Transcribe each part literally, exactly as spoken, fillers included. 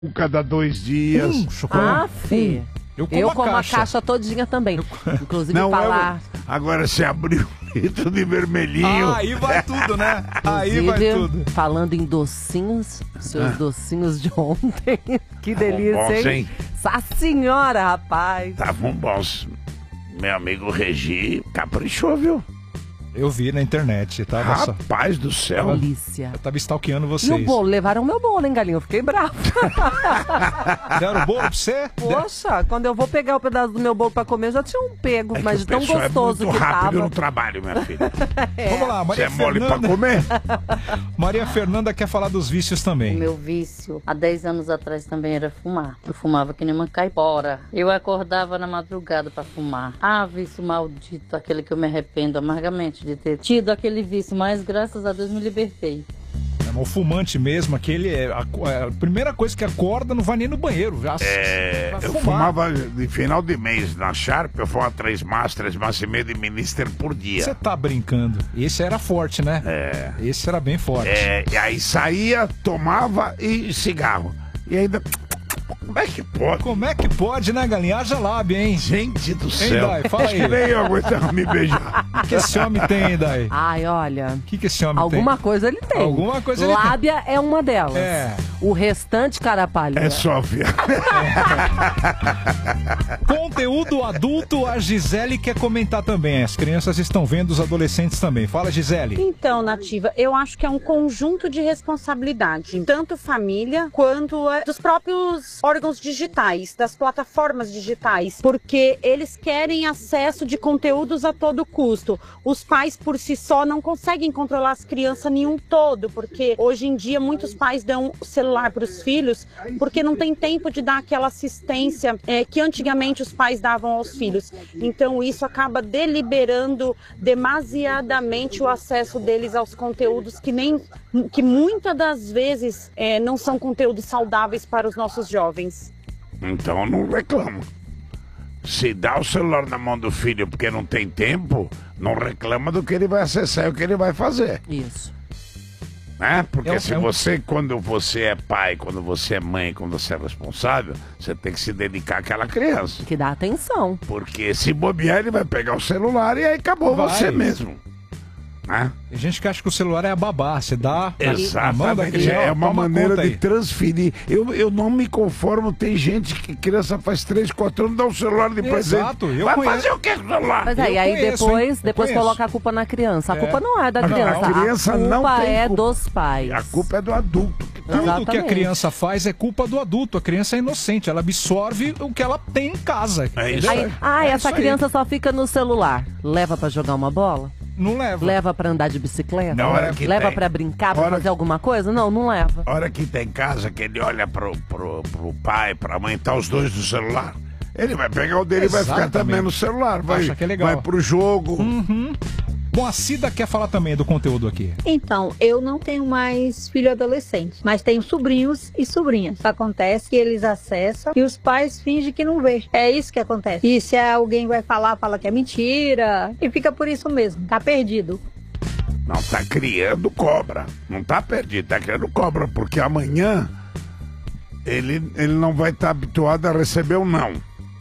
cada dois dias. Hum, Ah, fi. Eu como, Eu a, como a caixa. caixa todinha também. Inclusive Não, falar... é, agora você abriu um litro de vermelhinho. Ah, aí vai tudo, né? Aí vai Inclusive, tudo. falando em docinhos, seus Ah. docinhos de ontem. Que delícia, bons, hein? hein? Essa senhora, rapaz. Estavam bons. Meu amigo Regi caprichou, viu? Eu vi na internet. Tava só... Rapaz do céu. Delícia. Eu tava stalkeando E vocês. o bolo? Levaram meu bolo, hein, galinha? Eu fiquei brava. Deram o bolo pra você? Poxa, quando eu vou pegar o pedaço do meu bolo pra comer, eu já tinha um pego, É mas que de o tão pessoal gostoso é muito que rápido tava. no trabalho, minha filha. Vamos lá, Você Maria é mole pra Fernanda. comer? Maria Fernanda quer falar dos vícios O também. meu vício, há dez anos atrás também era fumar. Eu fumava que nem uma caipora. Eu acordava na madrugada pra fumar. Ah, vício maldito, aquele que eu me arrependo amargamente de ter tido aquele vício, mas graças a Deus me libertei. É, o fumante mesmo, aquele é a, é a primeira coisa que acorda, não vai nem no banheiro. Já, É, vai eu fumar. fumava de final de mês na Sharp, eu fumava três maços, três maços e meio de Minister por dia. Você tá brincando. Esse era forte, né? É. Esse era bem forte. É, e aí saía, tomava e cigarro. E ainda. Como é que pode? Como é que pode, né, galinha? Haja lábia, hein? Gente do Hein, céu. Dai? Fala Acho que aí. nem eu aguentava me beijar. O que esse homem tem, Dai? Ai, olha, O que, que esse homem alguma tem? coisa ele tem. Alguma coisa ele Lábia é uma delas. É. O restante, cara pálida. É Sófia. Conteúdo adulto, a Gisele quer comentar também. As crianças estão vendo, os adolescentes também. Fala, Gisele. Então, Nativa, eu acho que é um conjunto de responsabilidade, tanto família quanto é, dos próprios órgãos digitais, das plataformas digitais, porque eles querem acesso de conteúdos a todo custo. Os pais por si só não conseguem controlar as crianças nenhum todo, porque hoje em dia muitos pais dão o celular para os filhos porque não tem tempo de dar aquela assistência é, que antigamente os pais davam aos filhos. Então isso acaba deliberando demasiadamente o acesso deles aos conteúdos que nem que muitas das vezes é, não são conteúdos saudáveis para os nossos jovens. Então não reclama. Se dá o celular na mão do filho porque não tem tempo, não reclama do que ele vai acessar e o que ele vai fazer. Isso. Né? Porque É um- se é um- você, quando você é pai, quando você é mãe, quando você é responsável, você tem que se dedicar àquela criança. Que dá atenção. Porque se bobear, ele vai pegar o celular e aí acabou Vai. você mesmo. Né? Tem gente que acha que o celular é a babá. Você dá na mão da Exatamente, criança, é uma toma maneira conta de aí. transferir. Eu, eu não me conformo, tem gente que criança faz três, quatro anos, dá um celular de presente. Exato, eu Vai conheço. fazer o que com o celular? Mas aí, Eu aí conheço, depois, hein? Eu depois conheço. coloca a culpa na criança. A É. culpa não é da Não, criança. a criança a culpa não tem é culpa. dos pais. A culpa é do adulto. Tudo que a Exatamente. criança faz é culpa do adulto. A criança é inocente, ela absorve o que ela tem em casa. É isso entendeu? aí. Ah, É essa isso aí. criança só fica no celular. Leva pra jogar uma bola? Não leva. Leva pra andar de bicicleta? Na hora que Leva tem. pra brincar, pra Hora fazer que- alguma coisa? Não, não leva. A hora que tá em casa, que ele olha pro, pro, pro pai, pra mãe, tá os dois no celular. Ele vai pegar o dele e vai ficar Exatamente. também no celular. Vai, Acha que é legal. vai pro jogo. Bom, a Cida quer falar também do conteúdo aqui. Então, eu não tenho mais filho adolescente, mas tenho sobrinhos e sobrinhas. Acontece que eles acessam e os pais fingem que não vê. É isso que acontece. E se alguém vai falar, fala que é mentira. E fica por isso mesmo, tá perdido. Não, tá criando cobra. Não tá perdido, tá criando cobra. Porque amanhã ele, ele não vai estar habituado a receber o não.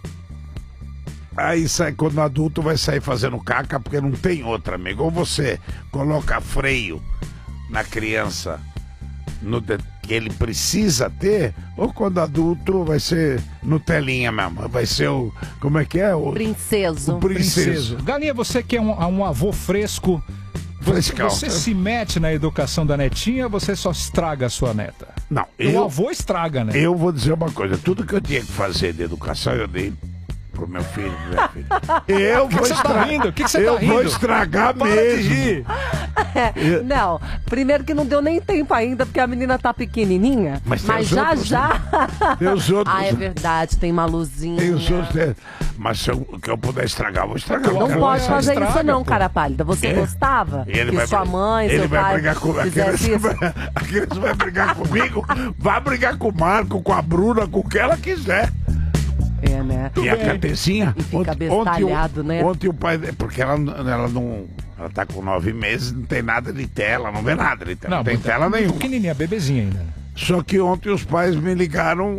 Aí sai quando o adulto vai sair fazendo caca, porque não tem outra, amigo. Ou você coloca freio na criança no de- que ele precisa ter, ou quando adulto vai ser Nutelinha mesmo. Vai ser o. Como é que é? O, Princeso. o princeso. Princeso. Galinha, você que é um, um avô fresco, Frescal. você se mete na educação da netinha ou você só estraga a sua neta? Não, O eu, avô estraga, né? eu vou dizer uma coisa. Tudo que eu tinha que fazer de educação, eu dei pro meu filho, pro meu filho. Eu que vou você tá estragar. rindo? O que que você eu tá rindo? vou estragar Para de mesmo. rir. É, não, primeiro que não deu nem tempo ainda, porque a menina tá pequenininha. Mas Mas, tem os já, outros, já. Tem os outros. Ah, é verdade, tem uma luzinha. Tem os outros. é. Mas se eu, o que eu puder estragar, eu vou estragar. Não Não Eu quero- pode é, fazer estraga, isso não, pô. cara pálida. Você É. gostava Ele que vai sua br- mãe, ele seu vai pai brigar com a fizesse criança, isso? vai, a criança vai brigar comigo, vai brigar com o Marco, com a Bruna, com o que ela quiser. É, né? E a Catecinha, E fica bestalhado, o, né? Ontem o pai, porque ela, ela não, ela tá com nove meses, não tem nada de tela, não vê nada de tela, não, tem muito- tela muito nenhuma. Pequenininha, bebezinha ainda. Só que ontem os pais me ligaram